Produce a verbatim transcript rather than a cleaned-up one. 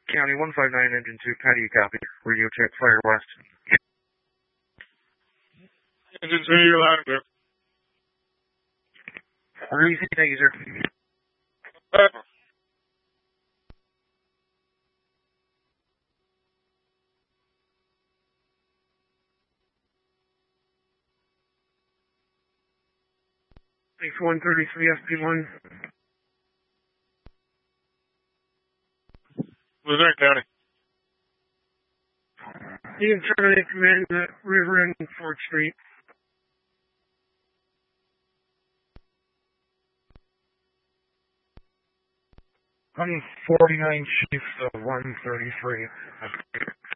County one five nine, engine two, how do you copy? Radio check, fire west. Engine two, you're loud and clear. Releasing taser. Pepper. Thanks, one thirty-three F P one. Luzerne County. You can terminate command at River and Fort Street. one forty-nine, Chief of one thirty-three.